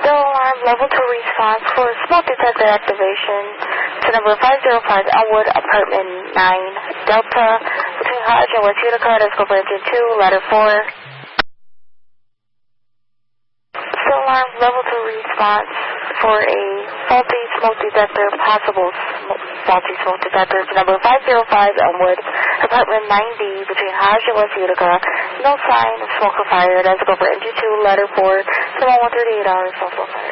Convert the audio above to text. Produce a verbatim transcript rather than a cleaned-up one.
Still alarm level two response for smoke detector activation to number five zero five Elmwood, apartment nine, Delta, between Hodge and West Utica, that's go for engine two, ladder four. Still alarm level two response for a faulty smoke detector, possible sm faulty smoke detector to number five zero five Elmwood, apartment nine D, between Hodge and West Utica. No sign of smoke or fire, that's go for engine two, ladder four, to one one thirty-eight hours, no fire.